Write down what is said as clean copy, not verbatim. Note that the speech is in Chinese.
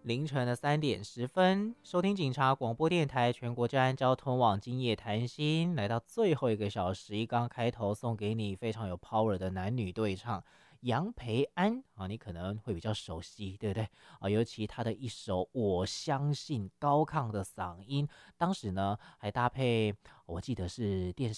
凌晨的3点10分，收听警察广播电台全国治安交通网今夜谈心，来到最后一个小时，一刚开头送给你非常有 power 的男女对唱杨培安啊，你可能会比较熟悉，对不对啊？尤其他的一首《我相信》高亢的嗓音，当时呢还搭配，我记得是电视